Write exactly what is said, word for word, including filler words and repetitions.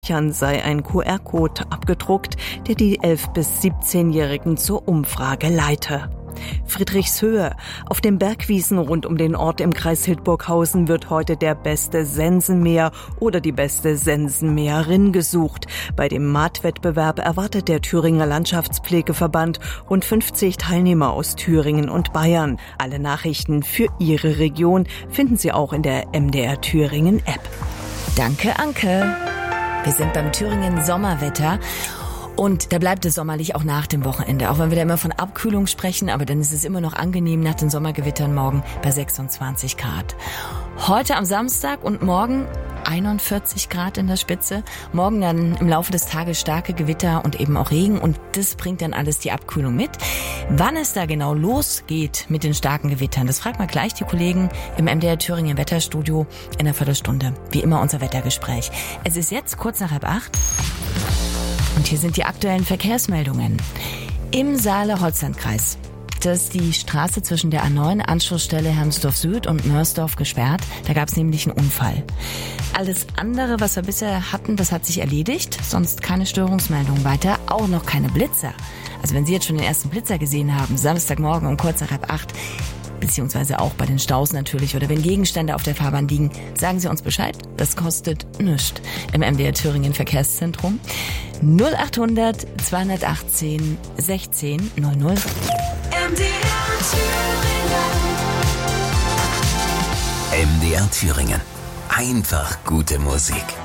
sei ein Q R-Code abgedruckt, der die elf- bis siebzehnjährigen zur Umfrage leite. Friedrichshöhe. Auf den Bergwiesen rund um den Ort im Kreis Hildburghausen wird heute der beste Sensenmäher oder die beste Sensenmäherin gesucht. Bei dem Maatwettbewerb erwartet der Thüringer Landschaftspflegeverband rund fünfzig Teilnehmer aus Thüringen und Bayern. Alle Nachrichten für Ihre Region finden Sie auch in der M D R Thüringen App. Danke, Anke. Wir sind beim Thüringen Sommerwetter. Und da bleibt es sommerlich auch nach dem Wochenende. Auch wenn wir da immer von Abkühlung sprechen, aber dann ist es immer noch angenehm nach den Sommergewittern morgen bei sechsundzwanzig Grad. Heute am Samstag und morgen einundvierzig Grad in der Spitze. Morgen dann im Laufe des Tages starke Gewitter und eben auch Regen. Und das bringt dann alles die Abkühlung mit. Wann es da genau losgeht mit den starken Gewittern, das fragt mal gleich die Kollegen im M D R Thüringen Wetterstudio in einer Viertelstunde. Wie immer unser Wettergespräch. Es ist jetzt kurz nach halb acht. Und hier sind die aktuellen Verkehrsmeldungen. Im Saale-Holzland-Kreis. Da ist die Straße zwischen der A neun, Anschlussstelle Hermsdorf Süd und Mörsdorf gesperrt. Da gab es nämlich einen Unfall. Alles andere, was wir bisher hatten, das hat sich erledigt. Sonst keine Störungsmeldungen weiter. Auch noch keine Blitzer. Also wenn Sie jetzt schon den ersten Blitzer gesehen haben, Samstagmorgen um kurz nach halb acht, beziehungsweise auch bei den Staus natürlich, oder wenn Gegenstände auf der Fahrbahn liegen, sagen Sie uns Bescheid. Das kostet nichts im M D R Thüringen Verkehrszentrum. null achthundert zweihundertachtzehn sechzehn null null. M D R Thüringen. M D R Thüringen. Einfach gute Musik.